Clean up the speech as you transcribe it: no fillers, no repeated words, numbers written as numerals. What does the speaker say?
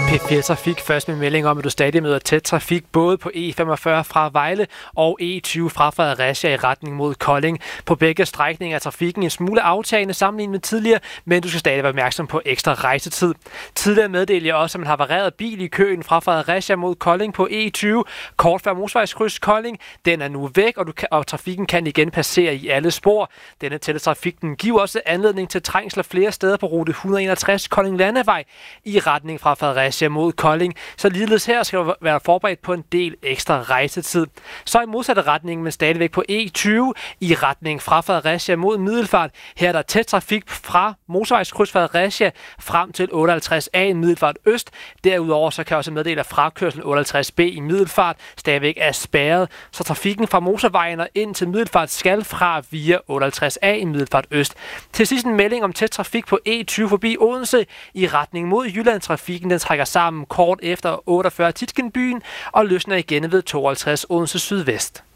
P4 Trafik først med melding om, at du stadig møder tæt trafik både på E45 fra Vejle og E20 fra Fredericia i retning mod Kolding. På begge strækninger er trafikken en smule aftagende sammenlignet med tidligere, men du skal stadig være opmærksom på ekstra rejsetid. Tidligere meddelte jeg også, at man har vareret bil i køen fra Fredericia mod Kolding på E20 kort før motorvejskryds Kolding. Den er nu væk, og trafikken kan igen passere i alle spor. Denne tætte trafik giver også anledning til trængsler flere steder på rute 161 Kolding Landevej i retning fra Fredericia mod Kolding, så ligeledes her skal du være forberedt på en del ekstra rejsetid. Så i modsatte retning, men stadigvæk på E20 i retning fra Fredericia mod Middelfart. Her er der tæt trafik fra motorvejskryds Fredericia frem til 58A i Middelfart Øst. Derudover så kan jeg også meddele, at frakørslen 58B i Middelfart stadigvæk er spærret, så trafikken fra motorvejen og ind til Middelfart skal fra via 58A i Middelfart Øst. Til sidst en melding om tæt trafik på E20 forbi Odense i retning mod Jylland. Trafikken den trækker sammen kort efter 48 Tietgenbyen og løsner igen ved 52 Odense Sydvest.